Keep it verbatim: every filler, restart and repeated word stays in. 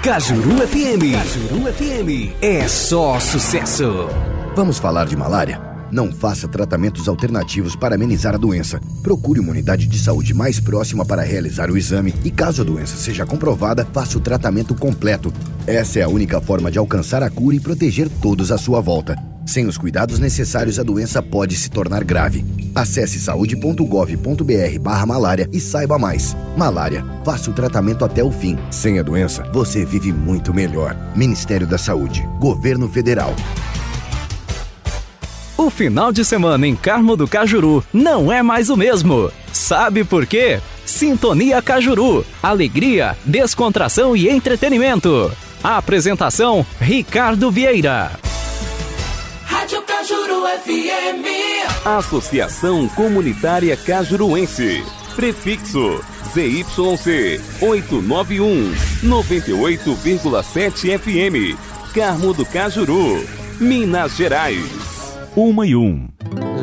Cajuru F M. Cajuru F M. É só sucesso. Vamos falar de malária? Não faça tratamentos alternativos para amenizar a doença. Procure uma unidade de saúde mais próxima para realizar o exame e, caso a doença seja comprovada, faça o tratamento completo. Essa é a única forma de alcançar a cura e proteger todos à sua volta. Sem os cuidados necessários, a doença pode se tornar grave. Acesse saúde ponto gov ponto br barra malária e saiba mais. Malária, faça o tratamento até o fim. Sem a doença, você vive muito melhor. Ministério da Saúde, Governo Federal. O final de semana em Carmo do Cajuru não é mais o mesmo. Sabe por quê? Sintonia Cajuru. Alegria, descontração e entretenimento. A apresentação, Ricardo Vieira. Rádio Cajuru F M. Associação Comunitária Cajuruense. Prefixo Z Y C oitocentos e noventa e um, noventa e oito vírgula sete F M. Carmo do Cajuru, Minas Gerais. Uma e um.